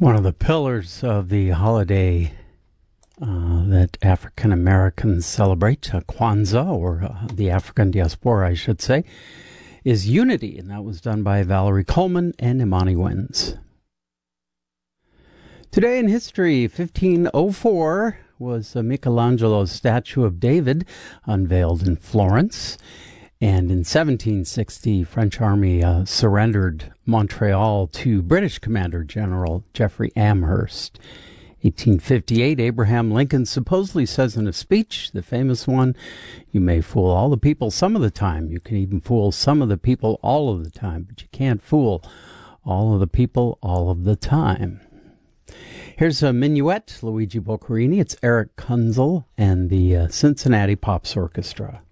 One of the pillars of the holiday that African Americans celebrate, Kwanzaa, or the African diaspora, I should say, is unity, and that was done by Valerie Coleman and Imani Wins. Today in history, 1504 was Michelangelo's statue of David unveiled in Florence. And in 1760, French army surrendered Montreal to British Commander General Jeffrey Amherst. 1858, Abraham Lincoln supposedly says in a speech, the famous one, "You may fool all the people some of the time. You can even fool some of the people all of the time, but you can't fool all of the people all of the time." Here's a minuet, Luigi Boccherini. It's Eric Kunzel and the Cincinnati Pops Orchestra.